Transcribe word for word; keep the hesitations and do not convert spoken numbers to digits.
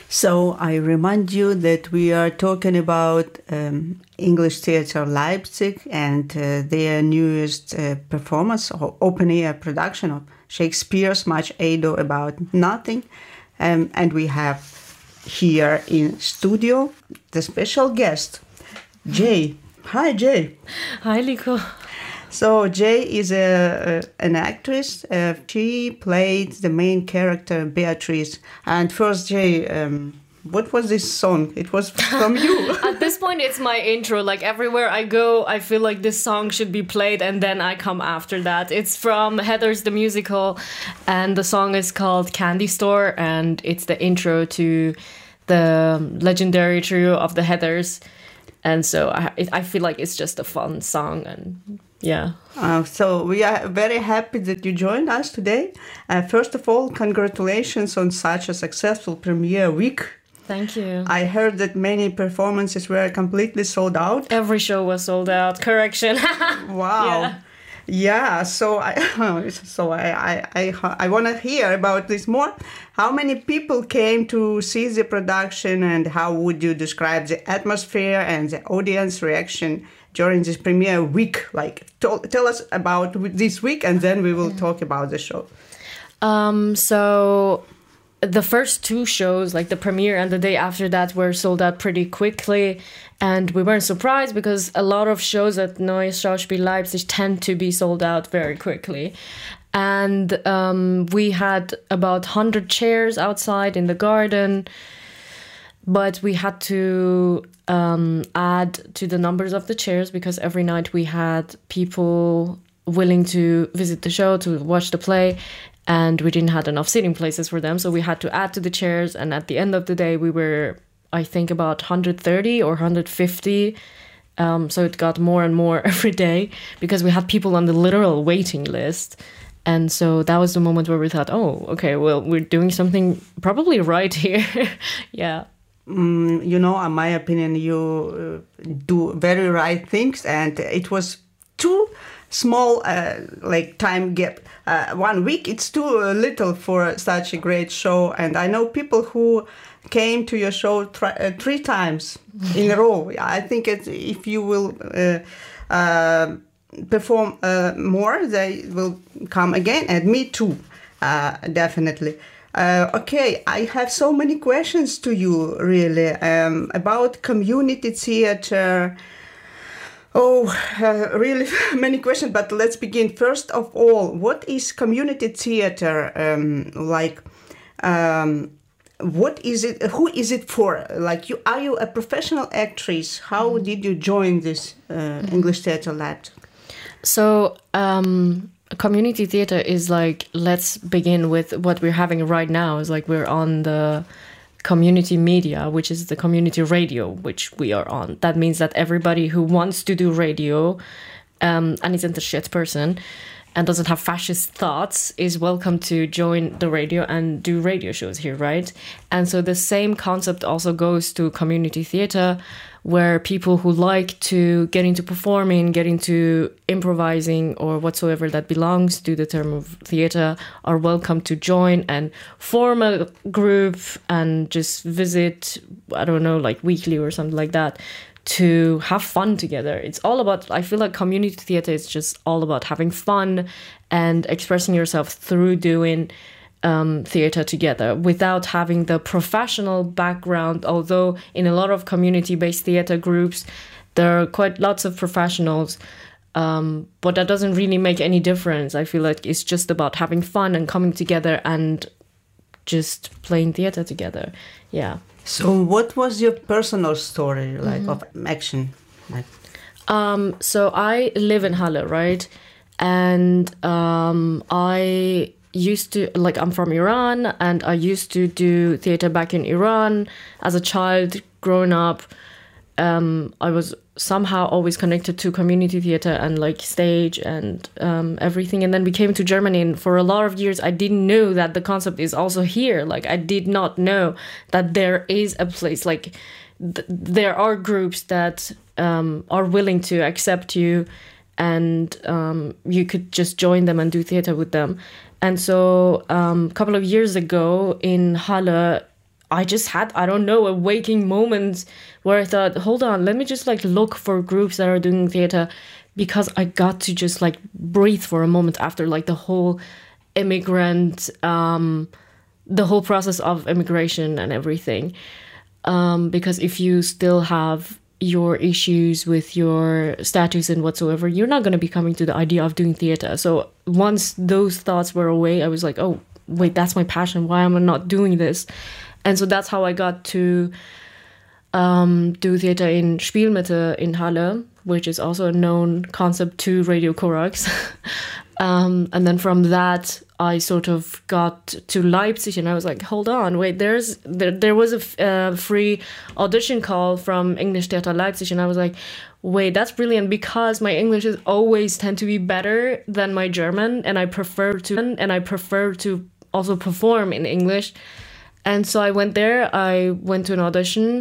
So I remind you that we are talking about um, English Theatre Leipzig and uh, their newest uh, performance, or open-air production of Shakespeare's Much Ado About Nothing. Um, and we have here in studio the special guest, Jay. Hi, Jay. Hi, Liko. So Jay is a, a an actress. Uh, she played the main character Beatrice. And first, Jay, um, what was this song? It was from you. At this point, it's my intro. Like everywhere I go, I feel like this song should be played, and then I come after that. It's from Heathers the Musical, and the song is called Candy Store, and it's the intro to the legendary trio of the Heathers. And so I, I feel like it's just a fun song, and yeah. Uh, so we are very happy that you joined us today. Uh, first of all, congratulations on such a successful premiere week. Thank you. I heard that many performances were completely sold out. Every show was sold out. Correction. Wow. Yeah. Yeah, so I so I I, I, I want to hear about this more. How many people came to see the production, and how would you describe the atmosphere and the audience reaction during this premiere week? Like, tell, tell us about this week, and then we will talk about the show. Um. So the first two shows, like the premiere and the day after that, were sold out pretty quickly. And we weren't surprised because a lot of shows at Neues Schauspiel Leipzig tend to be sold out very quickly. And um, we had about one hundred chairs outside in the garden, but we had to um, add to the numbers of the chairs because every night we had people willing to visit the show, to watch the play, and we didn't have enough seating places for them. So we had to add to the chairs, and at the end of the day, we were, I think, about one hundred thirty or one hundred fifty. Um, so it got more and more every day because we had people on the literal waiting list. And so that was the moment where we thought, oh, okay, well, we're doing something probably right here. Yeah. Mm, you know, in my opinion, you uh, do very right things, and it was too small, uh, like time gap. Uh, one week, it's too uh, little for such a great show. And I know people who came to your show th- uh, three times in a row. I think it, if you will uh, uh, perform uh, more, they will come again, and me too, uh, definitely. Uh, okay, I have so many questions to you, really, um, about community theater. Oh, uh, really many questions, but let's begin. First of all, what is community theater um, like? Um, what is it? Who is it for? Like, you are you a professional actress? How did you join this uh, English Theatre Leipzig? So, um, community theater is like, let's begin with what we're having right now. Is like we're on the community media, which is the community radio, which we are on. That means that everybody who wants to do radio um, and isn't a shit person and doesn't have fascist thoughts is welcome to join the radio and do radio shows here, right? And so the same concept also goes to community theater, where people who like to get into performing, get into improvising, or whatsoever that belongs to the term of theater, are welcome to join and form a group and just visit, I don't know, like weekly or something like that, to have fun together. It's all about, I feel like community theater is just all about having fun and expressing yourself through doing Um, theater together without having the professional background. Although in a lot of community-based theater groups, there are quite lots of professionals, um, but that doesn't really make any difference. I feel like it's just about having fun and coming together and just playing theater together. Yeah. So what was your personal story like mm-hmm. of action? Like, um, so I live in Halle, right? And um, I used to, like, I'm from Iran, and I used to do theater back in Iran as a child growing up. Um, I was somehow always connected to community theater and like stage and um, everything. And then we came to Germany, and for a lot of years, I didn't know that the concept is also here. Like, I did not know that there is a place, like th- there are groups that um, are willing to accept you, and um, you could just join them and do theater with them. And so um, a couple of years ago in Halle, I just had, I don't know, a waking moment where I thought, hold on, let me just like look for groups that are doing theater, because I got to just like breathe for a moment after like the whole immigrant, um, the whole process of immigration and everything. Um, because if you still have your issues with your status and whatsoever, you're not going to be coming to the idea of doing theater. So once those thoughts were away, I was like, oh, wait, that's my passion. Why am I not doing this? And so that's how I got to um, do theater in Spielmitte in Halle, which is also a known concept to Radio Korax. um, and then from that, I sort of got to Leipzig, and I was like, hold on, wait, there's there, there was a f- uh, free audition call from English Theater Leipzig, and I was like, wait, that's brilliant, because my English is always tend to be better than my German, and I prefer to and I prefer to also perform in English. And so I went there, I went to an audition,